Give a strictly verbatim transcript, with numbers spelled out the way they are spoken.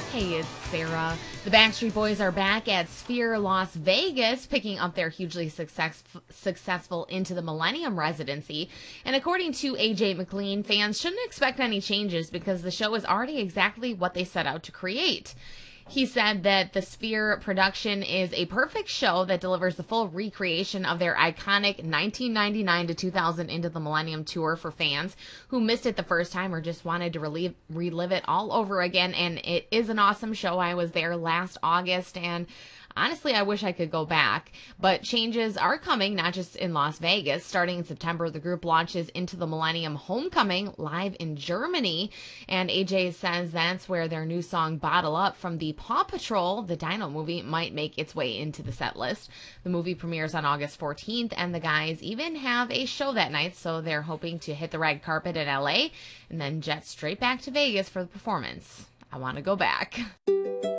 Hey, it's Sarah. The Backstreet Boys are back at Sphere Las Vegas, picking up their hugely success- successful Into the Millennium residency. And according to A J McLean, fans shouldn't expect any changes because the show is already exactly what they set out to create. He said that the Sphere production is a perfect show that delivers the full recreation of their iconic nineteen ninety-nine to two thousand Into the Millennium tour for fans who missed it the first time or just wanted to relive, relive it all over again. And it is an awesome show. I was there last August, and honestly, I wish I could go back, but changes are coming, not just in Las Vegas. Starting in September, the group launches Into the Millennium Homecoming live in Germany, and A J says that's where their new song Bottle Up from the Paw Patrol, the Dino movie, might make its way into the set list. The movie premieres on August fourteenth, and the guys even have a show that night, so they're hoping to hit the red carpet in L A and then jet straight back to Vegas for the performance. I want to go back.